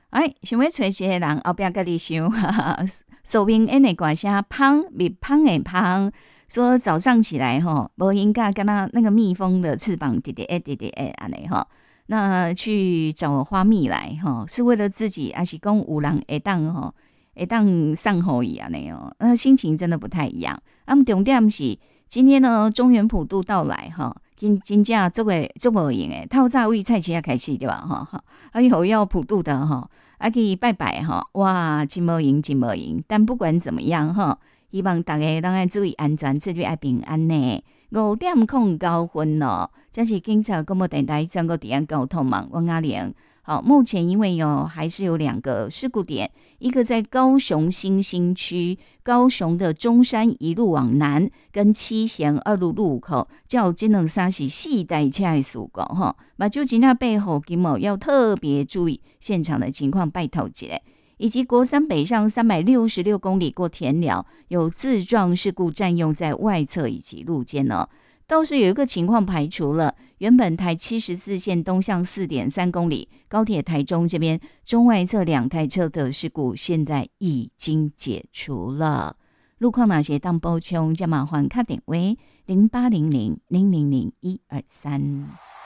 哎，想要找一个人后壁家己想，哈哈，说明因的歌声芳，蜜芳的芳。说早上起来哈，无应该跟他那个蜜蜂的翅膀滴滴滴滴安尼哈，那去找花蜜来哈，是为了自己，还是讲有人会当哈，会当送互伊安尼哦？那心情真的不太一样。重点是今天呢，中元普渡到来哈，真正做无用诶，透早为菜市仔开始对吧？哈，还有要普渡的哈，去拜拜哈，哇，真无用，真无用。但不管怎么样哈。希望大家拢爱注意安全，注意爱平安呢。5:09咯，这是警察广播电台整个治安交通网王阿玲。好，目前因为还是有2个事故点，一个在高雄新兴区，高雄的中山一路往南，跟七贤二路路口，叫这两三是4台车的事故哈。马就今天背后金某要特别注意现场的情况，拜托一下。以及国三北上366公里过田寮，有自撞事故占用在外侧以及路肩哦。倒是有一个情况排除了，原本台74线东向4.3公里，高铁台中这边中外侧2台车的事故，现在已经解除了。路况哪些当补充，就麻烦打电话0800000123。